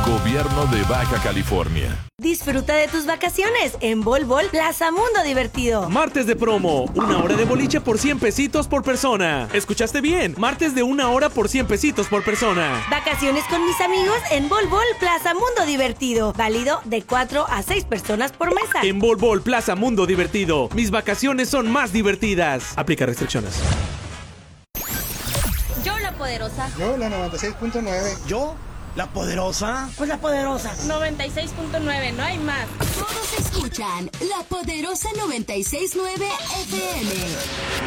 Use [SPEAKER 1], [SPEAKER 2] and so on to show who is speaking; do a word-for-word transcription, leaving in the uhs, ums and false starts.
[SPEAKER 1] Gobierno de Baja California.
[SPEAKER 2] Disfruta de tus vacaciones en Bol Bol Plaza Mundo Divertido.
[SPEAKER 3] Martes de promo, una hora de boliche por cien pesitos por persona. ¿Escuchaste bien? Martes de una hora por cien pesitos por persona.
[SPEAKER 2] Vacaciones con mis amigos en Bol Bol Plaza Mundo Divertido. Válido de cuatro a seis personas por mesa.
[SPEAKER 3] En Bol Bol Plaza Mundo Divertido. Mis vacaciones son más divertidas. Aplica restricciones.
[SPEAKER 2] Yo la poderosa.
[SPEAKER 4] Yo la noventa y seis punto nueve.
[SPEAKER 5] Yo la poderosa.
[SPEAKER 2] Pues la poderosa.
[SPEAKER 6] noventa y seis punto nueve, no hay más.
[SPEAKER 7] Todos escuchan La Poderosa noventa y seis punto nueve F M.